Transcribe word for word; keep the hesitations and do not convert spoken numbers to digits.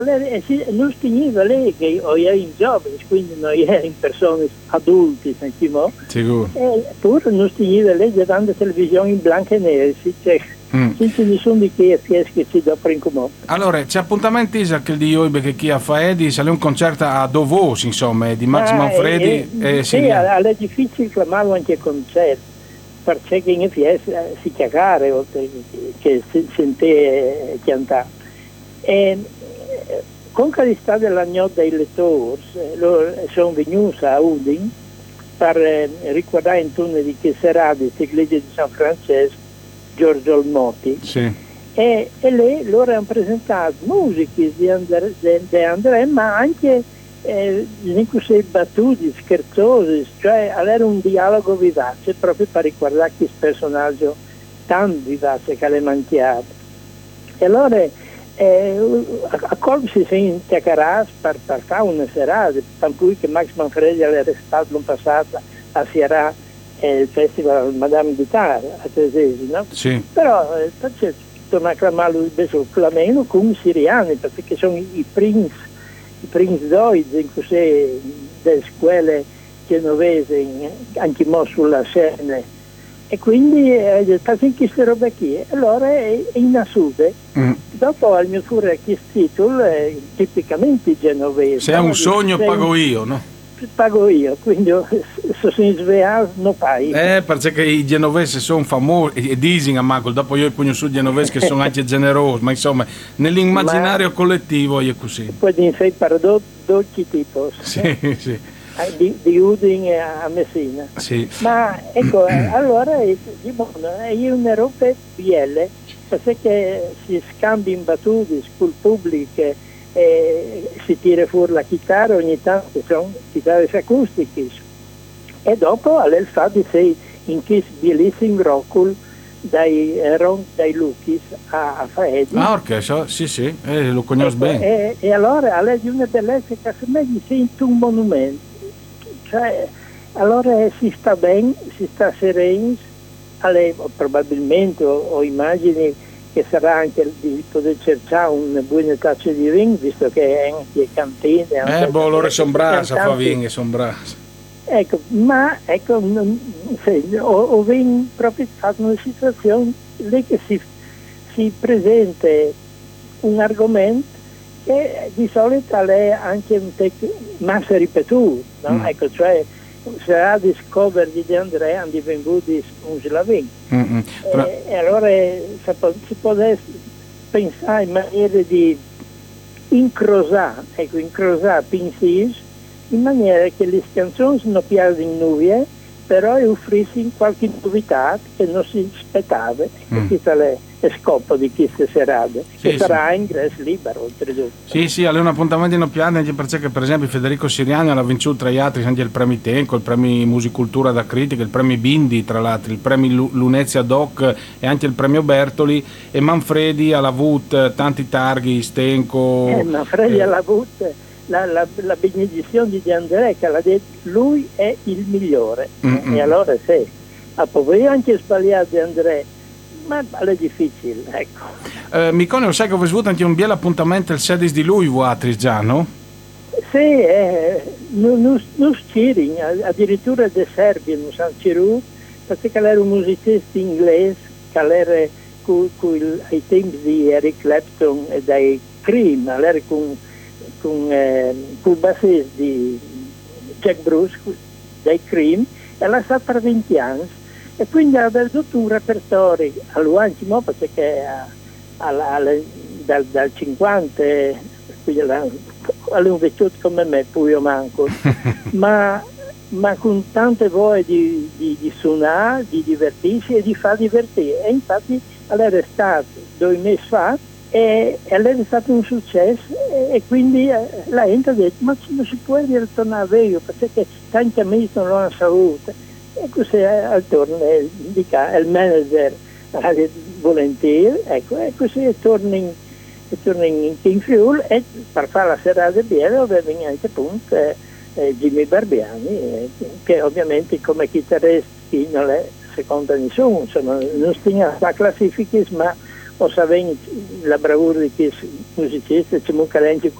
Eh, sì, non finiva lei che io ero in giovani, quindi non ero in persone adulti, sentiamo. Sicuro. Eppure non finiva lei davanti alla televisione in bianco e nero, sì, cioè, Mm. senza nessuno di che che si dopo in comune. Allora, c'è appuntamento Isaac di Ioibe che chi ha faedi, sale un concerto a Dovos, insomma, di Max Ah, Manfredi eh, e sì, Siriano. è difficile chiamarlo anche concerto, perché in fiesta si chiacchiare, oltre che si sente cantare. E, con qualità dell'agno dei lettori, sono venuti a Udin per eh, ricordare intorno di che sarà dell'Iglesia di San Francesco, Giorgio Olmotti. Sì. E, e lei, loro hanno presentato musiche di André, de, de André ma anche eh, battute, scherzose, cioè era un dialogo vivace proprio per ricordare questo personaggio tan vivace che le manchiava. E allora eh, a colpi si intaccherà per, per fare una serata, per cui che Max Manfredi era stato l'anno passato a Sierra eh, il festival Madame Guitar a Tresesi, no? Sì. Però eh, c'è torna a chiamarlo il Flameno con i siriani, perché sono i, i prince, i prince d'Oiz in cos'è delle scuole genovesi, anche mo sulla scena. E quindi eh, in queste robe qui, allora è, è in Asude. Mm. Dopo al mio fuori questo titolo è tipicamente genovese. Se è un sogno pago io, no? Pago io, quindi se si sveglia non fai. Eh, perché i genovesi sono famosi, e Dising a Marco, dopo io pugno su genovesi che sono anche generosi, ma insomma, nell'immaginario ma collettivo è così. Poi di sei paradotti tipi. Sì, sì. Di, di Udine a Messina. Sì. Ma ecco, allora è, è una roba bella, perché si scambia in battute sul pubblico, e si tira fuori la chitarra, ogni tanto sono chitarre acustiche. E dopo il fatto di sei in questo bellissimo roccolo dai, dai Lucchis a, a Faedi. Ah, ok, sì, sì, eh, lo conosco ecco, bene. E, e allora è di una bellezza che per me mi sento un monumento. Cioè, allora si sta bene, si sta sereni, alle, probabilmente o, o immagini che sarà anche di poter cercare una buona tazza di vino, visto che è anche cantine. Eh, boh, allora sono brasa, fa vino, sono brasa. Ecco, ma ecco, non, se, o, o viene proprio fatta una situazione lì che si, si presenta un argomento che di solito è anche un tec- massa ripetuto, no? Mm. Ecco, cioè sarà di scover di Andrea hanno divenuto un slavino. Mm-hmm. Però... E, e allora si può pensare in maniera di incrosare, ecco, incrosare pensieri in maniera che le canzoni non piacciono nuove, però offriscono qualche novità che non si aspettava. Mm. Questo è il scopo di queste serate, sì, che sì. sarà ingresso libero oltretutto. Sì, sì, è un appuntamento in piano, anche perché per esempio Federico Siriani ha vinto tra gli altri anche il premio Tenco, il premio Musicultura da Critica, il premio Bindi tra l'altro, il premio Lunezia Doc e anche il premio Bertoli, e Manfredi ha avuto tanti targhi, Stenco... Eh, Manfredi eh. ha avuto la, la, la benedizione di Andrea che l'ha detto, lui è il migliore. Mm-hmm. E allora sì, a poi anche sbagliato di Andrea, ma è difficile, ecco. Eh, Miconio, sai che ho avuto anche un bel appuntamento il sedici di lui, Vuatris già, no? Sì, eh, non c'eri, addirittura di Serbia, non San Cirù, perché era un musicista inglese, che era cu, cu, ai tempi di Eric Clapton e dai Cream, era con, con eh, il bassista di Jack Bruce, dai Cream, e l'ha stato per venti anni. E quindi ha avuto un repertorio all'ultimo, perché alla, alla, dal, dal cinquanta, quindi alla, alla un vecchiotto come me, poi io manco, ma, ma con tante voglie di, di, di suonare, di divertirsi e di far divertire. E infatti era stato due mesi fa e, e era stato un successo e, e quindi la gente ha detto ma non si può ritornare a Veio perché tanti amici non lo hanno saputo. E così al torno indica il manager ha detto volentieri, ecco, e così torna in, torna in, in Friuli e per fare la serata bene aveva anche appunto eh, eh, Jimmy Barbiani, eh, che ovviamente come chitarrista non è secondo nessuno, insomma non stia a classifiche, ma o sapendo la bravura di questi musicisti, c'è molta gente